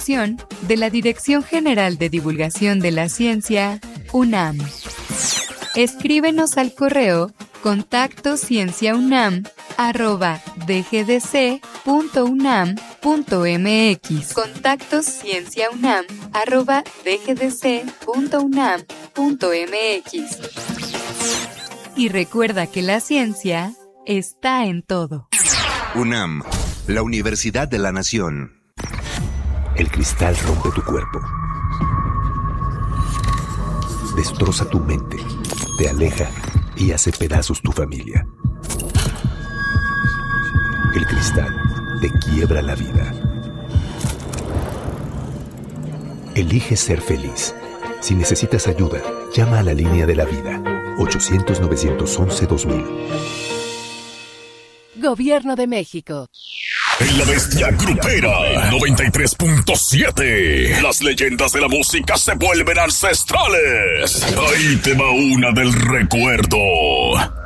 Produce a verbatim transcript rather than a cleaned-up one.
producción de la Dirección General de Divulgación de la Ciencia, UNAM. Escríbenos al correo contacto cienciaunam arroba dgdc.unam.mx. Contacto cienciaunam arroba dgdc.unam.mx. Y recuerda que la ciencia está en todo. UNAM, la Universidad de la Nación. El cristal rompe tu cuerpo, destroza tu mente, te aleja y hace pedazos tu familia. El cristal te quiebra la vida. Elige ser feliz. Si necesitas ayuda, llama a la línea de la vida, ochocientos, novecientos once, dos mil. Gobierno de México. En La Bestia Grupera noventa y tres punto siete, las leyendas de la música se vuelven ancestrales. Ahí te va una del recuerdo.